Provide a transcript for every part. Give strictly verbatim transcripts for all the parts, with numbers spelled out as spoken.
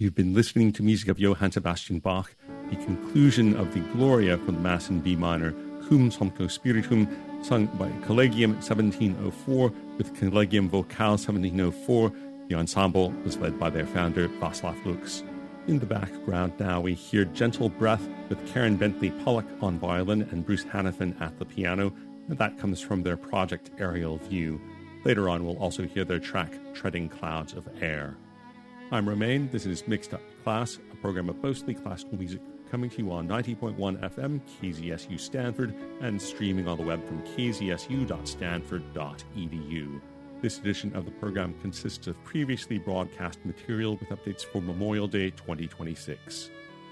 You've been listening to music of Johann Sebastian Bach, the conclusion of the Gloria from the Mass in B minor, Cum Sancto Spiritum, sung by Collegium seventeen oh four with Collegium Vocal seventeen oh four. The ensemble was led by their founder, Václav Lux. In the background now we hear Gentle Breath with Karen Bentley Pollock on violin and Bruce Hannafin at the piano, and that comes from their project Aerial View. Later on we'll also hear their track Treading Clouds of Air. I'm Romain. This is Mixed Up Class, a program of mostly classical music coming to you on ninety point one F M, K Z S U Stanford, and streaming on the web from k z s u dot stanford dot e d u. This edition of the program consists of previously broadcast material with updates for Memorial Day twenty twenty-six.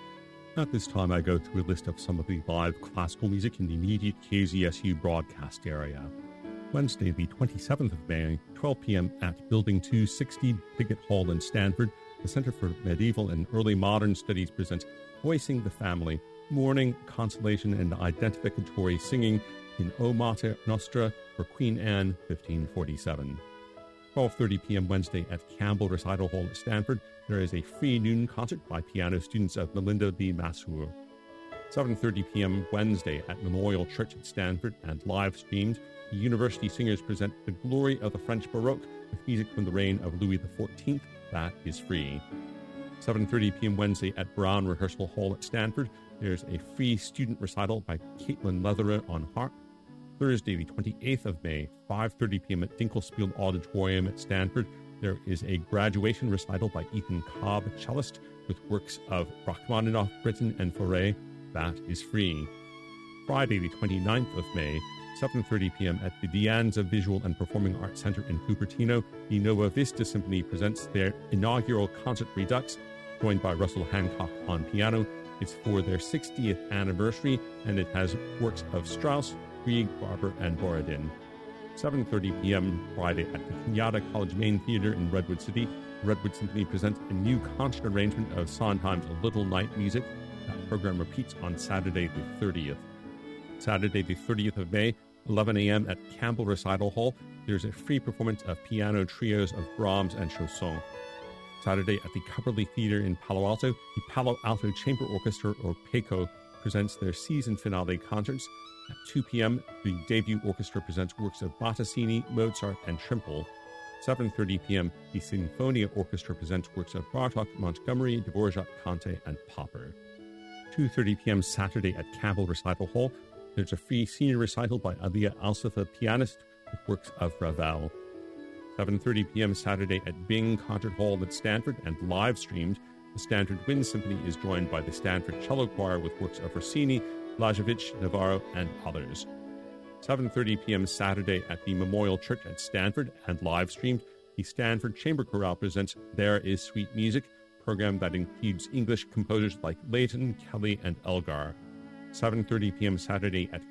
At this time, I go through a list of some of the live classical music in the immediate K Z S U broadcast area. Wednesday, the twenty-seventh of May, twelve p.m. at Building two sixty, Piggott Hall in Stanford, the Center for Medieval and Early Modern Studies presents Voicing the Family, Mourning, Consolation, and Identificatory Singing in O Mater Nostra for Queen Anne, fifteen forty-seven. twelve thirty p.m. Wednesday at Campbell Recital Hall at Stanford, there is a free noon concert by piano students of Melinda B. Masur. seven thirty p.m. Wednesday at Memorial Church at Stanford and live streamed, the university singers present The Glory of the French Baroque with music from the reign of Louis the fourteenth. That is free. seven thirty p.m. Wednesday at Brown Rehearsal Hall at Stanford, there's a free student recital by Caitlin Leatherer on harp. Thursday, the twenty-eighth of May, five thirty p.m. at Dinkelspiel Auditorium at Stanford, there is a graduation recital by Ethan Cobb, cellist, with works of Rachmaninoff, Britten, and Fauré. That is free. Friday, the twenty-ninth of May, seven thirty p.m. at the De Anza Visual and Performing Arts Center in Cupertino, the Nova Vista Symphony presents their inaugural concert redux, joined by Russell Hancock on piano. It's for their sixtieth anniversary, and it has works of Strauss, Grieg, Barber, and Borodin. seven thirty p.m. Friday at the Kenyatta College Main Theater in Redwood City, Redwood Symphony presents a new concert arrangement of Sondheim's Little Night Music. That program repeats on Saturday the thirtieth. Saturday the thirtieth of May, eleven a.m. at Campbell Recital Hall, there's a free performance of piano trios of Brahms and Chausson. Saturday at the Cupperley Theater in Palo Alto, the Palo Alto Chamber Orchestra, or PACO, presents their season finale concerts. At two p.m., the debut orchestra presents works of Bottesini, Mozart, and Trimple. seven thirty p.m., the Sinfonia Orchestra presents works of Bartok, Montgomery, Dvorak, Conte, and Popper. two thirty p.m. Saturday at Campbell Recital Hall, there's a free senior recital by Alia Alsafa, pianist, with works of Ravel. seven thirty p.m. Saturday at Bing Concert Hall at Stanford and live streamed, the Stanford Wind Symphony is joined by the Stanford Cello Choir with works of Rossini, Blažević, Navarro, and others. seven thirty p.m. Saturday at the Memorial Church at Stanford and live streamed, the Stanford Chamber Chorale presents There Is Sweet Music, a program that includes English composers like Leighton, Kelly, and Elgar. seven thirty p.m. Saturday at